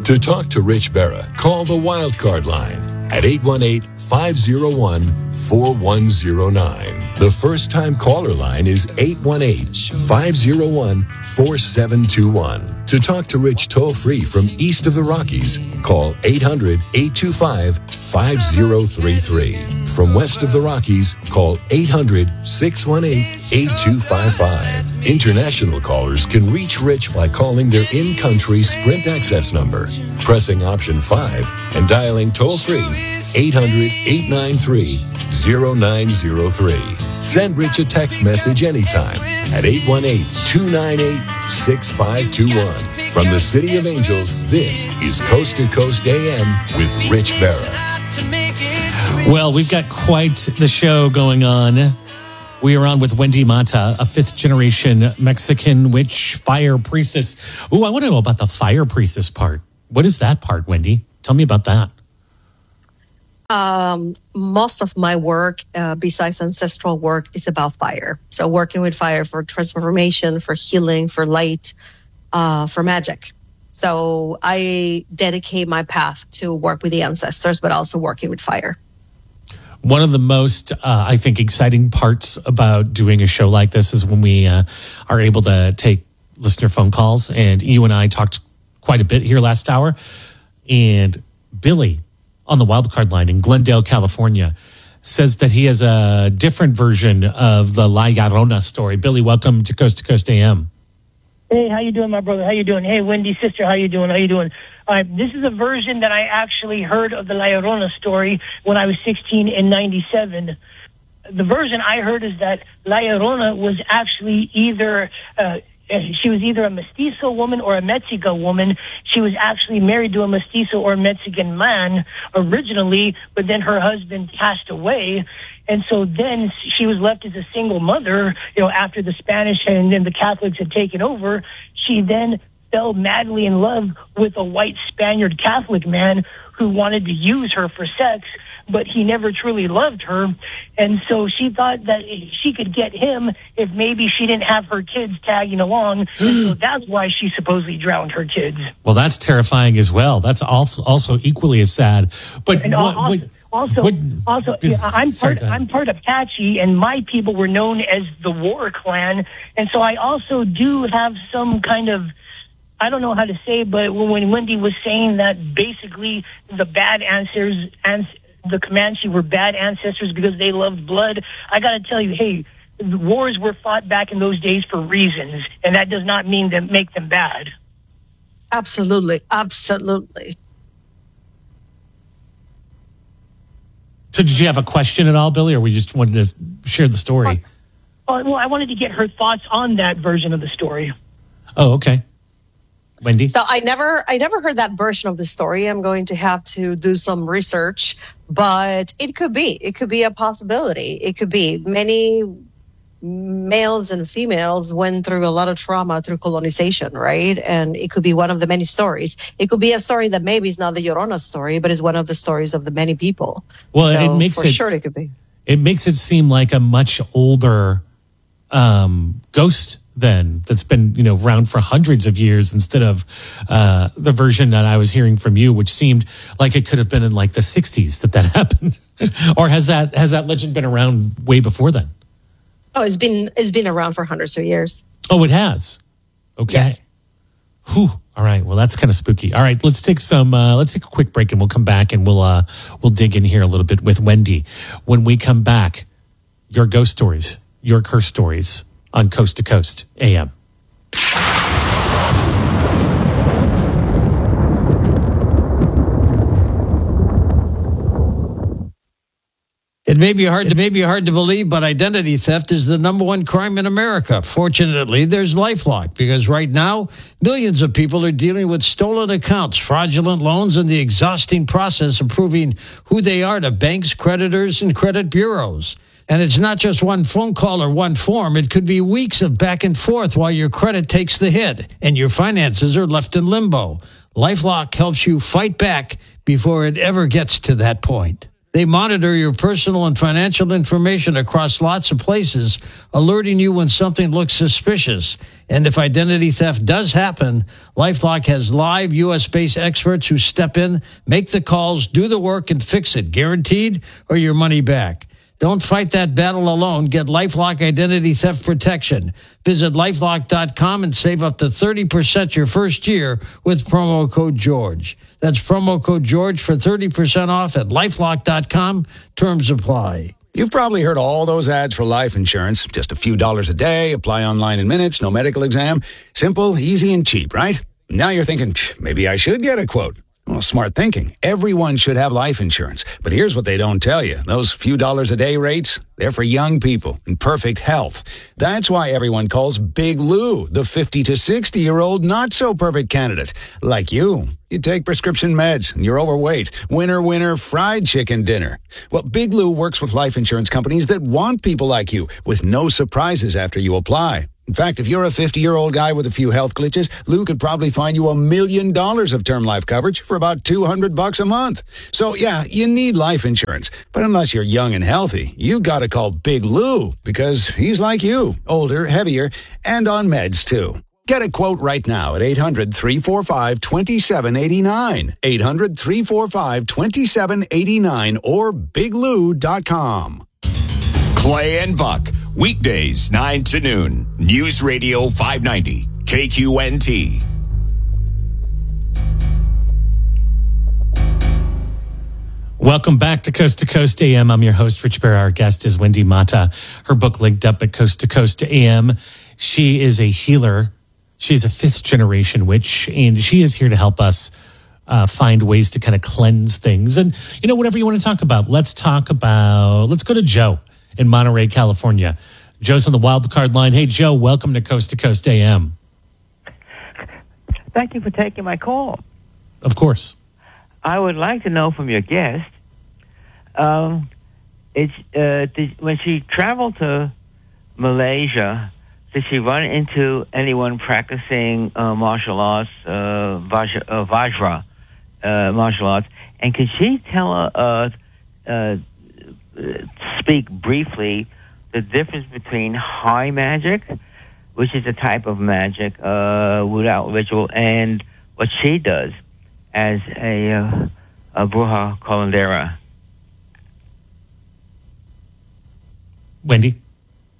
To talk to Rich Berra, call the Wildcard line at 818-501-4109. The first-time caller line is 818-501-4721. To talk to Rich toll-free from east of the Rockies, call 800-825-5033. From west of the Rockies, call 800-618-8255. International callers can reach Rich by calling their in-country Sprint access number, pressing option 5, and dialing toll-free 800-893-0903. Send Rich a text message anytime at 818-298-6521. From the City of Angels, this is Coast to Coast AM with Rich Berra. Well, we've got quite the show going on. We are on with Wendy Mata, a fifth-generation Mexican witch fire priestess. Ooh, I want to know about the fire priestess part. What is that part, Wendy? Tell me about that. Most of my work, besides ancestral work, is about fire. So working with fire for transformation, for healing, for light, for magic. So I dedicate my path to work with the ancestors, but also working with fire. One of the most, I think, exciting parts about doing a show like this is when we are able to take listener phone calls. And you and I talked quite a bit here last hour. And Billy on the wildcard line in Glendale, California, says that he has a different version of the La Llorona story. Billy, welcome to Coast AM. Hey, how you doing, my brother? How you doing? Hey, Wendy, sister, how you doing? How you doing? This is a version that I actually heard of the La Llorona story when I was 16 in 97. The version I heard is that La Llorona was actually either she was either a mestizo woman or a Mexica woman. She was actually married to a mestizo or Mexican man originally, but then her husband passed away. And so then she was left as a single mother, after the Spanish and then the Catholics had taken over. She then fell madly in love with a white Spaniard Catholic man who wanted to use her for sex, but he never truly loved her. And so she thought that she could get him if maybe she didn't have her kids tagging along. And so that's why she supposedly drowned her kids. Well, that's terrifying as well. That's also equally as sad. But I'm part of Apache, and my people were known as the War Clan. And so I also do have some kind of, I don't know how to say, but when Wendy was saying that basically the bad ancestors and the Comanche were bad ancestors because they loved blood, I got to tell you, hey, the wars were fought back in those days for reasons, and that does not mean to make them bad. Absolutely. Absolutely. So did you have a question at all, Billy, or we just wanted to share the story? Well, I wanted to get her thoughts on that version of the story. Oh, okay. Wendy? So I never heard that version of the story. I'm going to have to do some research, but it could be a possibility. It could be. Many males and females went through a lot of trauma through colonization, right? And it could be one of the many stories. It could be a story that maybe is not the Llorona story, but is one of the stories of the many people. Well, so it makes it could be. It makes it seem like a much older ghost then that's been around for hundreds of years instead of the version that I was hearing from you, which seemed like it could have been in like the 60s that happened. Or has that legend been around way before then? Oh, it's been around for hundreds of years. Oh, it has. Okay. Yes. Whew. All right. Well, that's kind of spooky. All right, let's take a quick break and we'll come back and we'll dig in here a little bit with Wendy. When we come back, your ghost stories, your curse stories on Coast to Coast AM. It may be hard to believe, but identity theft is the number one crime in America. Fortunately, there's LifeLock, because right now, millions of people are dealing with stolen accounts, fraudulent loans, and the exhausting process of proving who they are to banks, creditors, and credit bureaus. And it's not just one phone call or one form. It could be weeks of back and forth while your credit takes the hit and your finances are left in limbo. LifeLock helps you fight back before it ever gets to that point. They monitor your personal and financial information across lots of places, alerting you when something looks suspicious. And if identity theft does happen, LifeLock has live U.S.-based experts who step in, make the calls, do the work, and fix it, guaranteed, or your money back. Don't fight that battle alone. Get LifeLock Identity Theft Protection. Visit LifeLock.com and save up to 30% your first year with promo code George. That's promo code George for 30% off at LifeLock.com. Terms apply. You've probably heard all those ads for life insurance. Just a few dollars a day, apply online in minutes, no medical exam. Simple, easy, and cheap, right? Now you're thinking, maybe I should get a quote. Well, smart thinking. Everyone should have life insurance. But here's what they don't tell you. Those few dollars a day rates, they're for young people in perfect health. That's why everyone calls Big Lou the 50 to 60-year-old not-so-perfect candidate. Like you. You take prescription meds and you're overweight. Winner, winner, fried chicken dinner. Well, Big Lou works with life insurance companies that want people like you with no surprises after you apply. In fact, if you're a 50-year-old guy with a few health glitches, Lou could probably find you $1 million of term life coverage for about $200 a month. So, yeah, you need life insurance. But unless you're young and healthy, you got to call Big Lou because he's like you, older, heavier, and on meds, too. Get a quote right now at 800-345-2789. 800-345-2789 or biglou.com. Clay and Buck, weekdays 9 to noon. News Radio 590, KQNT. Welcome back to Coast AM. I'm your host, Rich Barra. Our guest is Wendy Mata. Her book linked up at Coast to Coast AM. She is a healer. She's a fifth-generation witch, and she is here to help us find ways to kind of cleanse things. And, you know, whatever you want to talk about, let's go to Joe in Monterey, California. Joe's on the wild card line. Hey, Joe, welcome to Coast AM. Thank you for taking my call. Of course. I would like to know from your guest, when she traveled to Malaysia, did she run into anyone practicing martial arts, Vajra martial arts? And could she tell speak briefly the difference between high magic, which is a type of magic without ritual, and what she does as a bruja curandera? Wendy?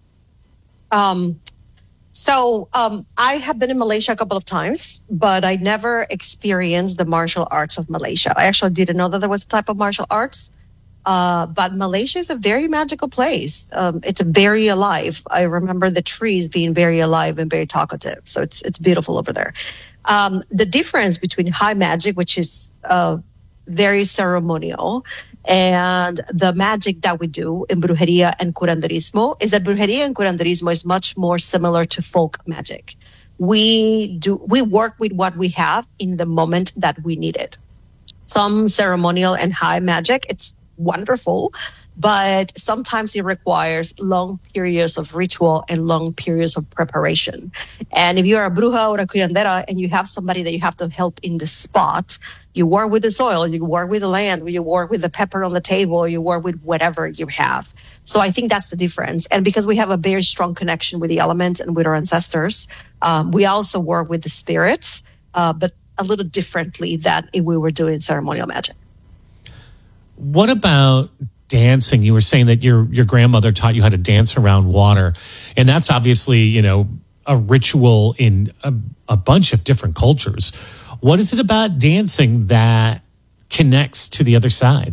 So I have been in Malaysia a couple of times, but I never experienced the martial arts of Malaysia. I actually didn't know that there was a type of martial arts. But Malaysia is a very magical place. It's very alive. I remember the trees being very alive and very talkative. So it's beautiful over there. The difference between high magic, which is very ceremonial, and the magic that we do in brujeria and curanderismo is that brujeria and curanderismo is much more similar to folk magic. We work with what we have in the moment that we need it. Some ceremonial and high magic, it's wonderful, but sometimes it requires long periods of ritual and long periods of preparation. And if you're a bruja or a curandera and you have somebody that you have to help in the spot, you work with the soil, you work with the land, you work with the pepper on the table, you work with whatever you have. So I think that's the difference. And because we have a very strong connection with the elements and with our ancestors, we also work with the spirits, but a little differently than if we were doing ceremonial magic. What about dancing? You were saying that your grandmother taught you how to dance around water, and that's obviously, you know, a ritual in a bunch of different cultures. What is it about dancing that connects to the other side?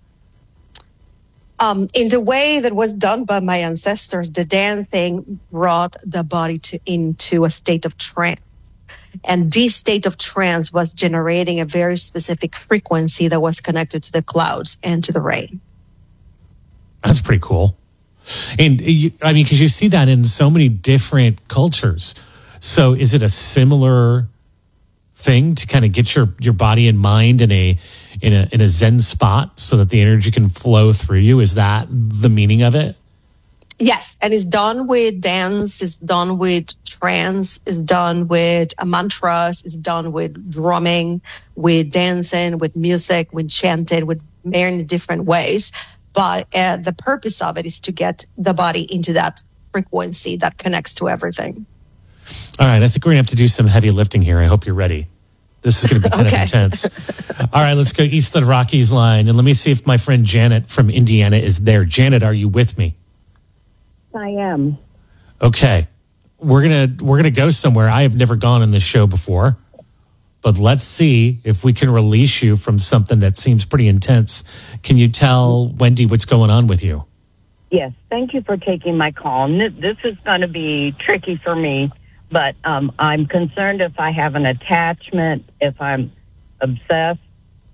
In the way that was done by my ancestors, the dancing brought the body into a state of trance. And this state of trance was generating a very specific frequency that was connected to the clouds and to the rain. That's pretty cool. And because you see that in so many different cultures. So is it a similar thing to kind of get your body and mind in a Zen spot so that the energy can flow through you? Is that the meaning of it? Yes, and it's done with dance, it's done with trance, it's done with mantras, it's done with drumming, with dancing, with music, with chanting, with many different ways. But the purpose of it is to get the body into that frequency that connects to everything. All right, I think we're going to have to do some heavy lifting here. I hope you're ready. This is going to be kind of intense. All right, let's go east of the Rockies line. And let me see if my friend Janet from Indiana is there. Janet, are you with me? I am. Okay. We're gonna go somewhere. I have never gone on this show before. But let's see if we can release you from something that seems pretty intense. Can you tell Wendy what's going on with you? Yes, thank you for taking my call. This is going to be tricky for me, but I'm concerned if I have an attachment, if I'm obsessed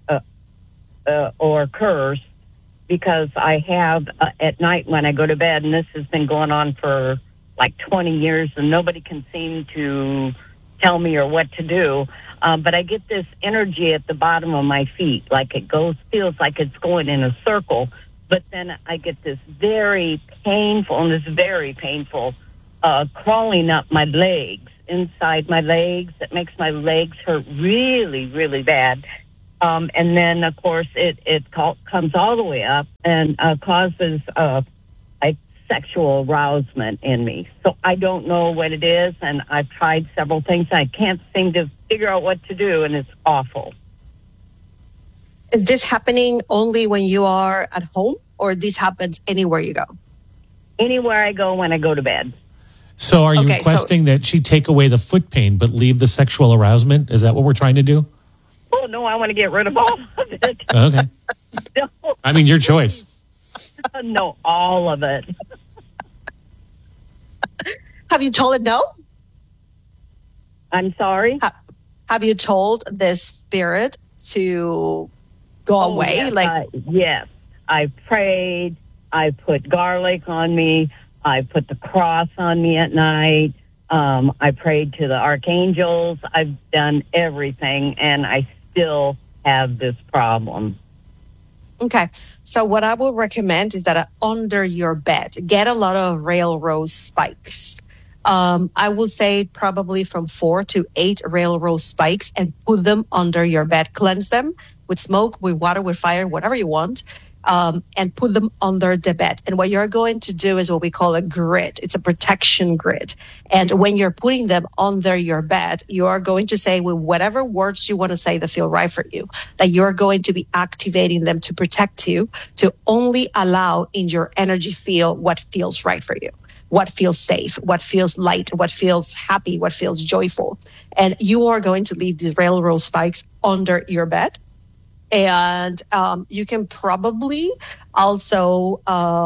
or cursed, because I have at night when I go to bed, and this has been going on for like 20 years, and nobody can seem to tell me or what to do. But I get this energy at the bottom of my feet, like feels like it's going in a circle. But then I get this very painful crawling up my legs, inside my legs. It makes my legs hurt really, really bad. And then, of course, it comes all the way up and causes sexual arousement in me. So I don't know what it is, and I've tried several things. I can't seem to figure out what to do, and it's awful. Is this happening only when you are at home, or this happens anywhere you go? Anywhere I go when I go to bed. So are you requesting that she take away the foot pain but leave the sexual arousement? Is that what we're trying to do? Oh, no, I want to get rid of all of it. Okay. No. I mean, your choice. No, all of it. Have you told it no? I'm sorry? Have you told this spirit to go away? Yes, yes. I prayed. I put garlic on me. I put the cross on me at night. I prayed to the archangels. I've done everything, and I still have this problem. Okay. So what I will recommend is that under your bed, get a lot of railroad spikes. I will say probably from 4 to 8 railroad spikes and put them under your bed. Cleanse them with smoke, with water, with fire, whatever you want, and put them under the bed. And what you're going to do is what we call a grid. It's a protection grid. And when you're putting them under your bed, you are going to say with whatever words you want to say that feel right for you, that you're going to be activating them to protect you, to only allow in your energy field what feels right for you. What feels safe, what feels light, what feels happy, what feels joyful. And you are going to leave these railroad spikes under your bed. And you can probably also,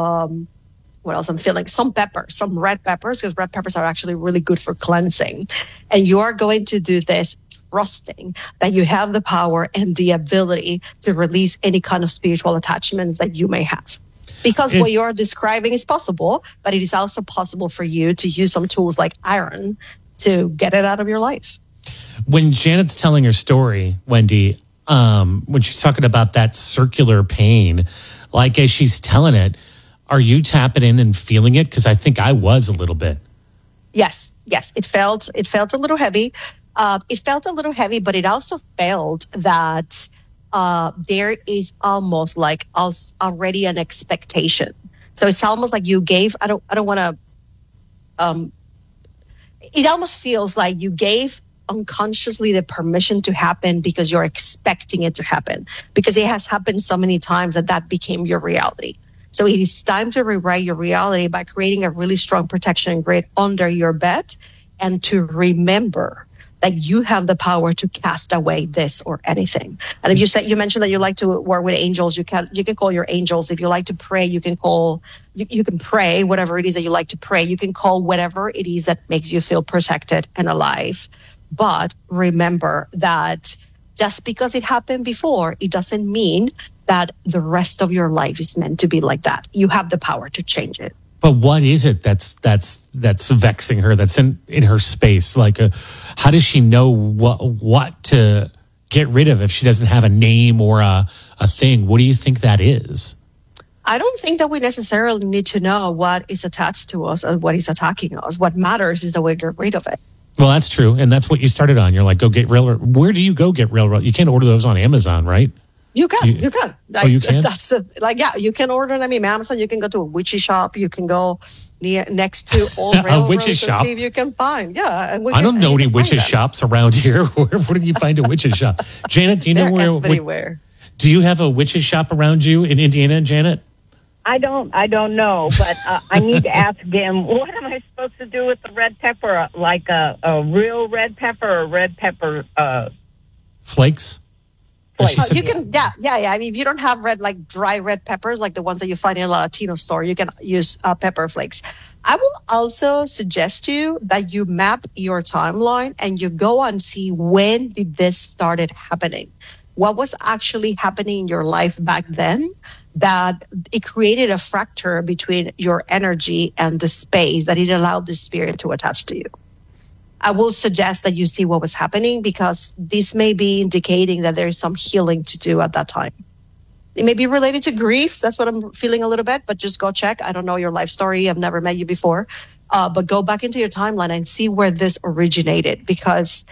what else I'm feeling? Some peppers, some red peppers, because red peppers are actually really good for cleansing. And you are going to do this trusting that you have the power and the ability to release any kind of spiritual attachments that you may have. Because what you're describing is possible, but it is also possible for you to use some tools like iron to get it out of your life. When Janet's telling her story, Wendy, when she's talking about that circular pain, like as she's telling it, are you tapping in and feeling it? Because I think I was a little bit. Yes. It felt a little heavy. It felt a little heavy, but it also felt that there is almost like already an expectation. So it's almost like you gave, I don't want to, it almost feels like you gave unconsciously the permission to happen because you're expecting it to happen, because it has happened so many times that became your reality. So it is time to rewrite your reality by creating a really strong protection grid under your bed, and to remember that you have the power to cast away this or anything. And if you mentioned that you like to work with angels, you can call your angels. If you like to pray, you can pray whatever it is that you like to pray. You can call whatever it is that makes you feel protected and alive. But remember that just because it happened before, it doesn't mean that the rest of your life is meant to be like that. You have the power to change it. But what is it that's vexing her? That's in her space. Like, how does she know what to get rid of if she doesn't have a name or a thing? What do you think that is? I don't think that we necessarily need to know what is attached to us or what is attacking us. What matters is the way we get rid of it. Well, that's true. And that's what you started on. You're like, go get railroad. Where do you go get railroad? You can't order those on Amazon, right? You can. You can. You can? You can order them in Amazon. You can go to a witchy shop. You can go next to old railroads witch's and shop? see if you can find. Yeah. And I don't know any witches shops around here. Where do you find a witches shop? Janet, do you know They're where? everywhere. Do you have a witches shop around you in Indiana, Janet? I don't know, but I need to ask him, what am I supposed to do with the red pepper? Like a real red pepper or red pepper flakes? You can, yeah. I mean, if you don't have dry red peppers, like the ones that you find in a Latino store, you can use pepper flakes. I will also suggest to you that you map your timeline and you go and see when did this started happening. What was actually happening in your life back then that it created a fracture between your energy and the space that it allowed the spirit to attach to you. I will suggest that you see what was happening because this may be indicating that there is some healing to do at that time. It may be related to grief. That's what I'm feeling a little bit, but just go check. I don't know your life story. I've never met you before, but go back into your timeline and see where this originated because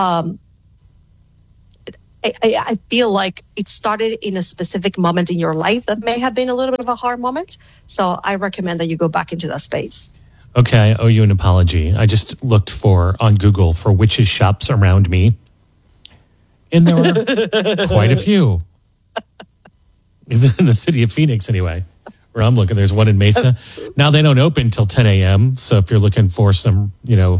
I feel like it started in a specific moment in your life that may have been a little bit of a hard moment. So I recommend that you go back into that space. Okay, I owe you an apology. I just looked on Google for witches shops around me. And there were quite a few. In the city of Phoenix, anyway, where I'm looking. There's one in Mesa. Now they don't open till 10 a.m. So if you're looking for some,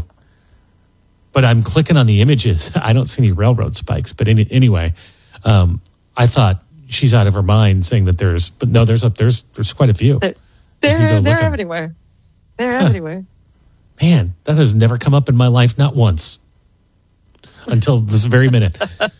but I'm clicking on the images. I don't see any railroad spikes. But anyway, I thought she's out of her mind saying that there's quite a few. They're everywhere. They're everywhere. Man, that has never come up in my life, not once, until this very minute.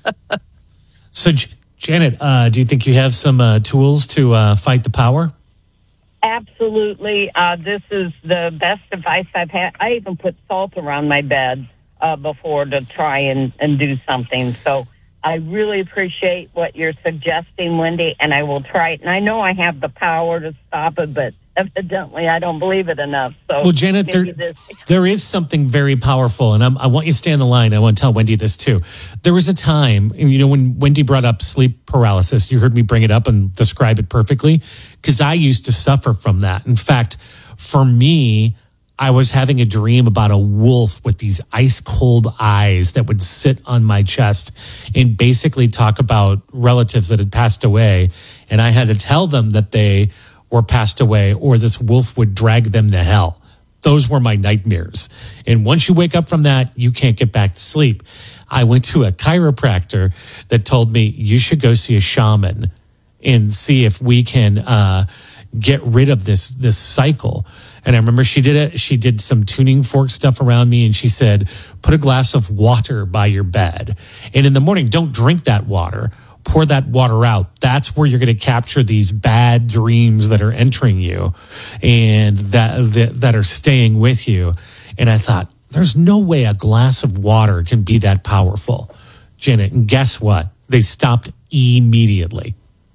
So, Janet, do you think you have some tools to fight the power? Absolutely. This is the best advice I've had. I even put salt around my bed before to try and do something. So I really appreciate what you're suggesting, Wendy, and I will try it. And I know I have the power to stop it, but evidently I don't believe it enough. So, well, Janet, there is something very powerful, and I want you to stay on the line. I want to tell Wendy this too. There was a time, when Wendy brought up sleep paralysis, you heard me bring it up and describe it perfectly, because I used to suffer from that. In fact, for me, I was having a dream about a wolf with these ice cold eyes that would sit on my chest and basically talk about relatives that had passed away. And I had to tell them that they were passed away or this wolf would drag them to hell. Those were my nightmares. And once you wake up from that, you can't get back to sleep. I went to a chiropractor that told me you should go see a shaman and see if we can get rid of this cycle. And I remember she did it. She did some tuning fork stuff around me, and she said, put a glass of water by your bed. And in the morning, don't drink that water. Pour that water out. That's where you're going to capture these bad dreams that are entering you and that are staying with you. And I thought, there's no way a glass of water can be that powerful, Janet. And guess what? They stopped immediately.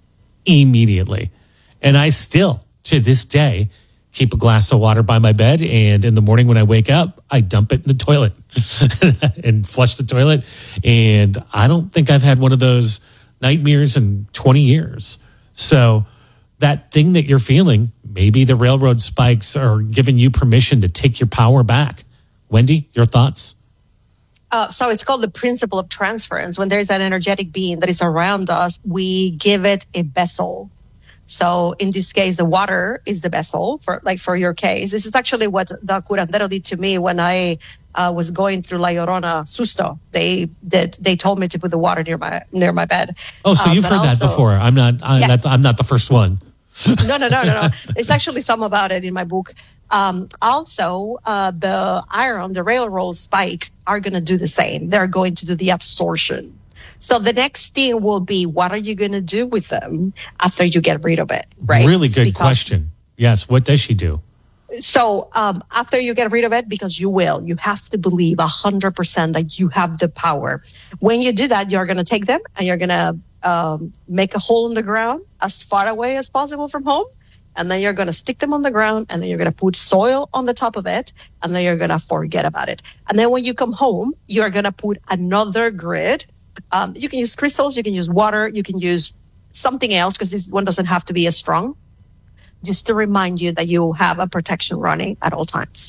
And I still, to this day, keep a glass of water by my bed. And in the morning when I wake up, I dump it in the toilet and flush the toilet. And I don't think I've had one of those nightmares in 20 years. So that thing that you're feeling, maybe the railroad spikes are giving you permission to take your power back. Wendy, your thoughts? So it's called the principle of transference. When there's an energetic being that is around us, we give it a vessel. So in this case, the water is the vessel for your case. This is actually what the curandero did to me when I was going through La Llorona susto. They told me to put the water near my bed. Oh, so you've heard that before. I'm not the first one. No. There's actually some about it in my book. Also, the railroad spikes are going to do the same. They're going to do the absorption. So the next thing will be, what are you going to do with them after you get rid of it? Right? Really good question. Yes. What does she do? So after you get rid of it, because you have to believe 100% that you have the power. When you do that, you're going to take them and you're going to make a hole in the ground as far away as possible from home. and then you're going to stick them on the ground, and then you're going to put soil on the top of it, and then you're going to forget about it. And then when you come home, you're going to put another grid. You can use crystals, you can use water, you can use something else, because this one doesn't have to be as strong, just to remind you that you have a protection running at all times.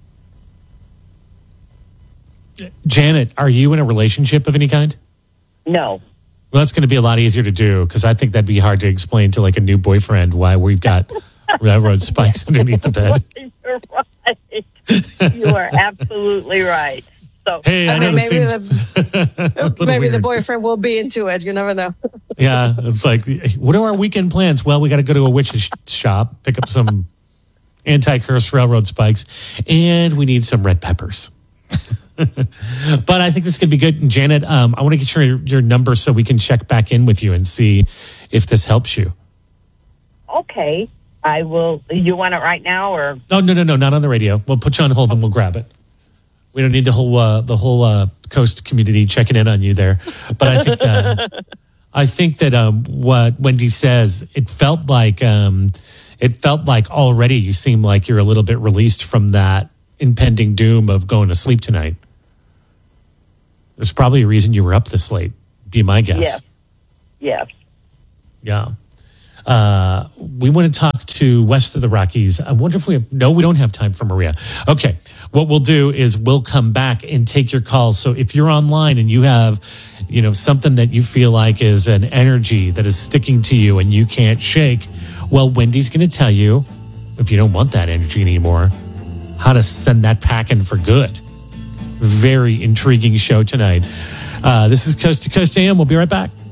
Janet, are you in a relationship of any kind? No. Well, that's going to be a lot easier to do, because I think that'd be hard to explain to like a new boyfriend why we've got railroad spikes underneath the bed. You're right. You are absolutely right. So, Hey, I know maybe the boyfriend will be into it. You never know. Yeah, it's like, what are our weekend plans? Well, we got to go to a witch's shop, pick up some anti-curse railroad spikes, and we need some red peppers. But I think this could be good. And Janet, I want to get your number so we can check back in with you and see if this helps you. okay, I will. You want it right now, or? No, not on the radio. We'll put you on hold and we'll grab it. We don't need the whole Coast community checking in on you there. But I think that what Wendy says, it felt like already you seem like you're a little bit released from that impending doom of going to sleep tonight. There's probably a reason you were up this late. Be my guess. Yes. Yeah. We want to talk to west of the Rockies. I wonder if we don't have time for Maria. Okay. What we'll do is we'll come back and take your calls. So if you're online and you have, something that you feel like is an energy that is sticking to you and you can't shake, well, Wendy's going to tell you, if you don't want that energy anymore, how to send that packing for good. Very intriguing show tonight. This is Coast to Coast AM. We'll be right back.